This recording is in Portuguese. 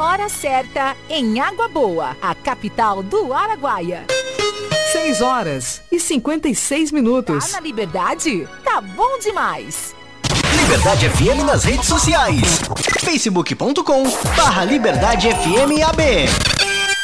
Hora certa em Água Boa, a capital do Araguaia. 6h56. Tá na Liberdade? Tá bom demais. Liberdade FM nas redes sociais. facebook.com/Liberdade FM AB.